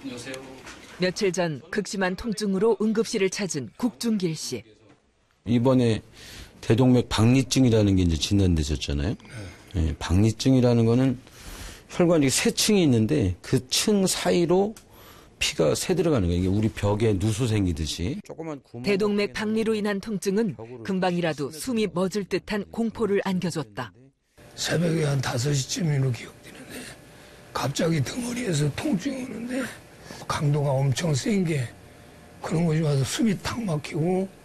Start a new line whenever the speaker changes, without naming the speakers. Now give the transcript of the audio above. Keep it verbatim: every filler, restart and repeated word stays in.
며칠 전 극심한 통증으로 응급실을 찾은 국중길 씨.
이번에 대동맥 박리증이라는 게 이제 진단되셨잖아요. 네. 네, 박리증이라는 거는 혈관이 세 층이 있는데 그 층 사이로 피가 새 들어가는 거예요. 이게 우리 벽에 누수 생기듯이.
대동맥 박리로 인한 통증은 금방이라도 숨이 멎을 듯한 공포를 안겨줬다.
새벽에 한 다섯 시쯤으로 기억되는데 갑자기 덩어리에서 통증이 오는데 강도가 엄청 센 게 그런 것이 와서 숨이 탁 막히고